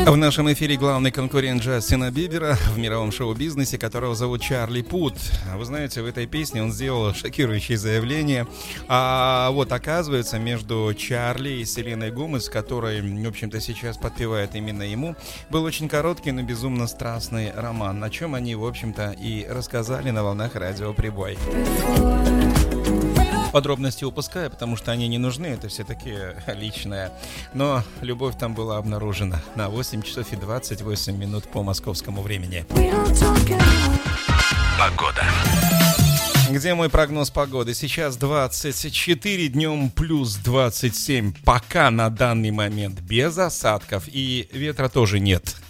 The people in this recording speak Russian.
В нашем эфире главный конкурент Джастина Бибера в мировом шоу-бизнесе, которого зовут Чарли Пут. Вы знаете, в этой песне он сделал шокирующее заявление. А вот оказывается, между Чарли и Селеной Гомес, которой, в общем-то, сейчас подпевает именно ему, был очень короткий, но безумно страстный роман, о чем они, в общем-то, и рассказали на волнах радио «Прибой». Подробности упускаю, потому что они не нужны, это все такие личные. Но любовь там была обнаружена на 8 часов и 28 минут по московскому времени. Погода. Где мой прогноз погоды? Сейчас 24, днем плюс 27. Пока на данный момент без осадков и ветра тоже нет.